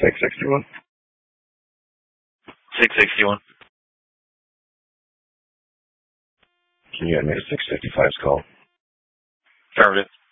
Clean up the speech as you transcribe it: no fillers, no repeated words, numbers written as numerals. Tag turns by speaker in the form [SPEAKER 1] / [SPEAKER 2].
[SPEAKER 1] 661.
[SPEAKER 2] 661.
[SPEAKER 1] Can you get me a 655's call?
[SPEAKER 2] Affirmative.